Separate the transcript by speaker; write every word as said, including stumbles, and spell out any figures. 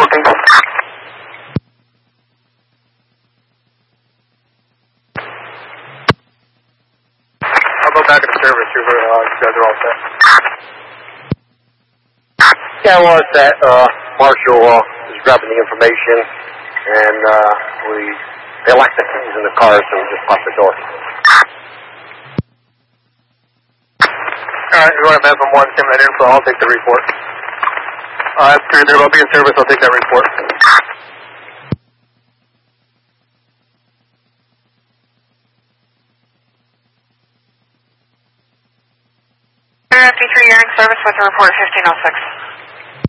Speaker 1: something. I'll go back into service. You uh, guys are all set.
Speaker 2: Yeah, well, it's that uh, Marshall uh, is grabbing the information, and uh, we they like the keys in the car, so we just locked the door.
Speaker 1: All right, you want to have one, send that info. I'll take the report. Uh, that's three zero. I'll be in service. I'll take that report.
Speaker 3: fifty-three, you're in service with a report fifteen oh six.